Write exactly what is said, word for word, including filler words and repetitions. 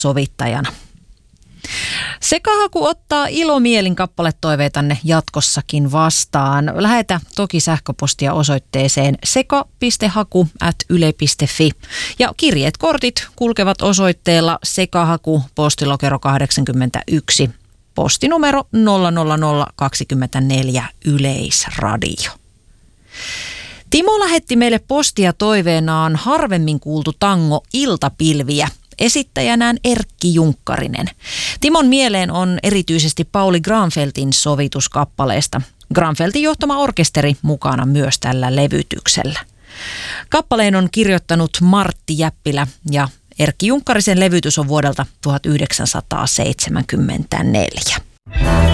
sovittajana. Sekahaku ottaa ilomielin kappaletoiveitanne jatkossakin vastaan. Lähetä toki sähköpostia osoitteeseen seka piste haku ät yle piste fi. Ja kirjeet, kortit kulkevat osoitteella Sekahaku, postilokero kahdeksankymmentäyksi, postinumero nolla nolla nolla kaksikymmentäneljä Yleisradio. Timo lähetti meille postia toiveenaan harvemmin kuultu tango Iltapilviä. Esittäjänään Erkki Junkkarinen. Timon mieleen on erityisesti Pauli Granfeltin sovituskappaleesta. Granfeltin johtama orkesteri mukana myös tällä levytyksellä. Kappaleen on kirjoittanut Martti Jäppilä ja Erkki Junkkarisen levytys on vuodelta tuhatyhdeksänsataaseitsemänkymmentäneljä.